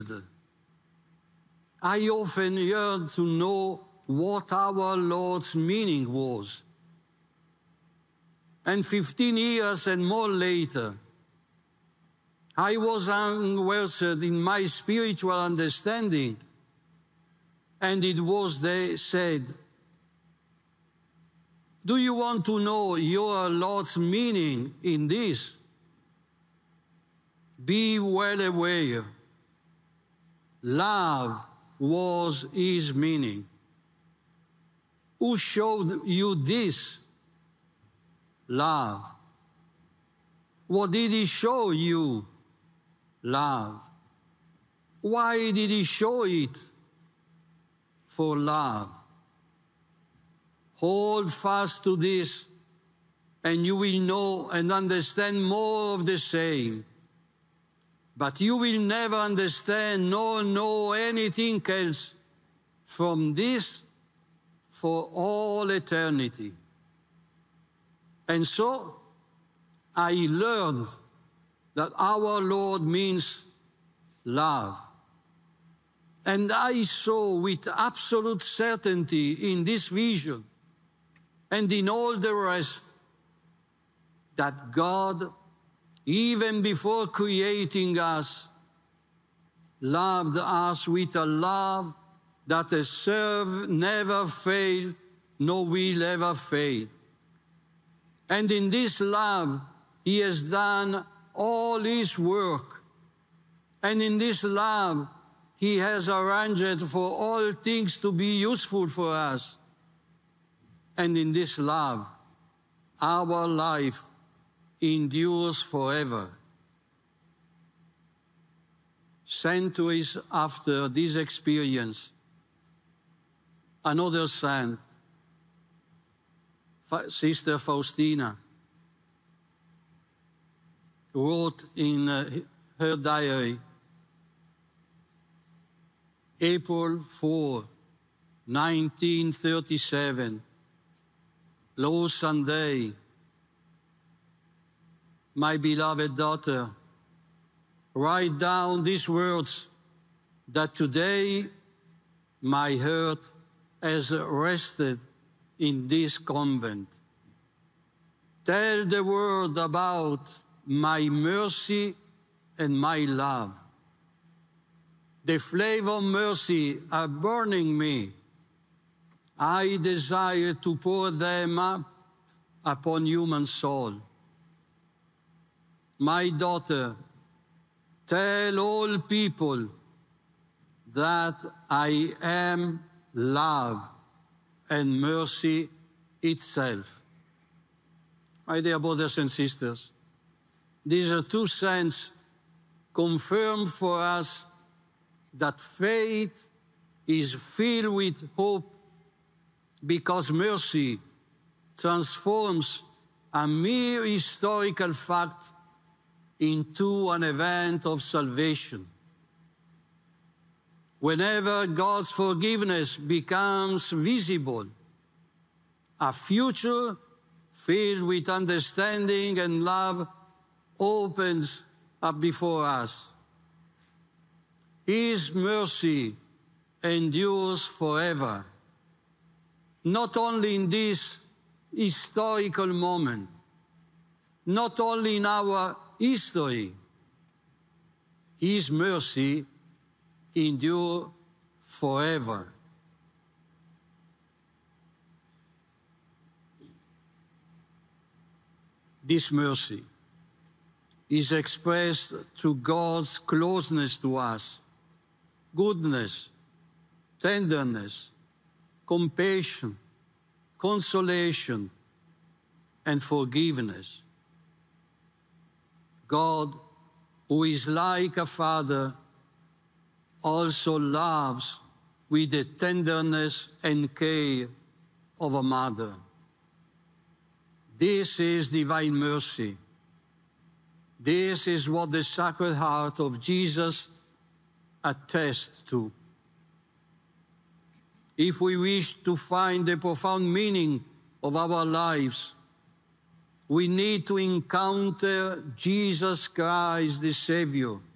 I often yearned to know what our Lord's meaning was. And 15 years and more later, I was unversed in my spiritual understanding, and it was said, "Do you want to know your Lord's meaning in this? Be well aware. Love was his meaning. Who showed you this? Love. What did he show you? Love. Why did he show it? For love. Hold fast to this, and you will know and understand more of the same. But you will never understand nor know anything else from this for all eternity." And so I learned that our Lord means love. And I saw with absolute certainty in this vision and in all the rest that God, even before creating us, loved us with a love that has never failed, nor will ever fade. And in this love, he has done all his work. And in this love, he has arranged for all things to be useful for us. And in this love, our life endures forever. Centuries after this experience, another saint, Sister Faustina, wrote in her diary, April 4, 1937, Lord's Sunday. My beloved daughter, write down these words that today my heart has rested in this convent. Tell the world about my mercy and my love. The flame of mercy are burning me. I desire to pour them up upon human soul. My daughter, tell all people that I am love and mercy itself. My dear brothers and sisters, these are two saints confirm for us that faith is filled with hope because mercy transforms a mere historical fact into an event of salvation. Whenever God's forgiveness becomes visible, a future filled with understanding and love opens up before us. His mercy endures forever, not only in this historical moment, not only in our history. His mercy endures forever. This mercy is expressed through God's closeness to us, goodness, tenderness, compassion, consolation, and forgiveness. God, who is like a father, also loves with the tenderness and care of a mother. This is divine mercy. This is what the Sacred Heart of Jesus attests to. If we wish to find the profound meaning of our lives, we need to encounter Jesus Christ, the Savior,